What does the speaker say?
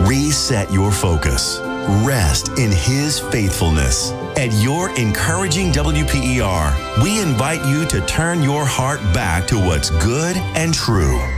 Reset your focus. Rest in His faithfulness. At your encouraging WPER, we invite you to turn your heart back to what's good and true.